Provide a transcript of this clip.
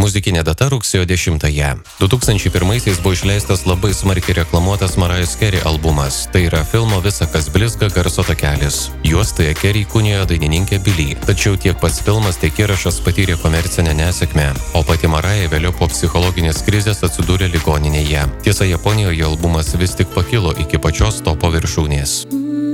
Muzikinė data rugsėjo 10-ąją. 2001-aisiais buvo išleistas labai smarkiai reklamuotas Mariah Carey albumas. Tai yra filmo Visa kas blizga garso takelis. Juostoje Carey kūnijo dainininkė Billie. Tačiau tiek pats filmas, tiek įrašas patyrė komercinę nesėkmę, o pati Mariah vėliau po psichologinės krizės atsidūrė ligoninėje. Tiesa, Japonijoje albumas vis tik pakilo iki pačios topo viršūnės.